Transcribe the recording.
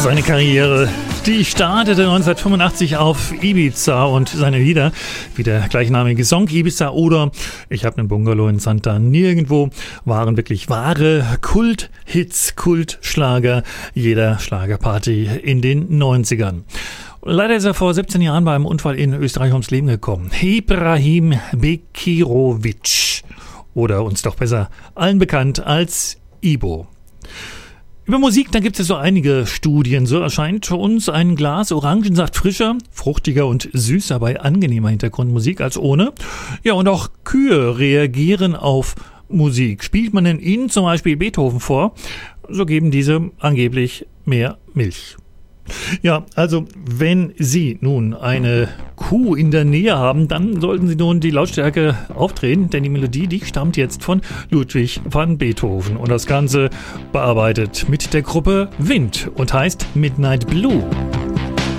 Seine Karriere, die startete 1985 auf Ibiza und seine Lieder, wie der gleichnamige Song Ibiza oder Ich habe einen Bungalow in Santa Nirgendwo, waren wirklich wahre Kulthits, Kultschlager jeder Schlagerparty in den 90ern. Leider ist er vor 17 Jahren bei einem Unfall in Österreich ums Leben gekommen. Ibrahim Bekirovic oder uns doch besser allen bekannt als Ibo. Über Musik, da gibt es so einige Studien. So erscheint uns ein Glas Orangensaft frischer, fruchtiger und süßer bei angenehmer Hintergrundmusik als ohne. Ja, und auch Kühe reagieren auf Musik. Spielt man denn ihnen zum Beispiel Beethoven vor, so geben diese angeblich mehr Milch. Ja, also wenn Sie nun eine Kuh in der Nähe haben, dann sollten Sie nun die Lautstärke aufdrehen, denn die Melodie, die stammt jetzt von Ludwig van Beethoven und das Ganze bearbeitet mit der Gruppe Wind und heißt Midnight Blue.